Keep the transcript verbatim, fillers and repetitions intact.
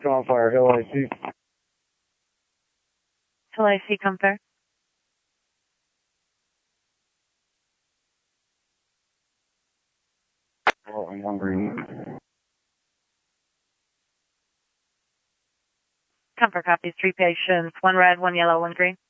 on fire, Hill I C. Hill I C, Comfort. Oh, I'm hungry. Comfort copies, three patients, one red, one yellow, one green.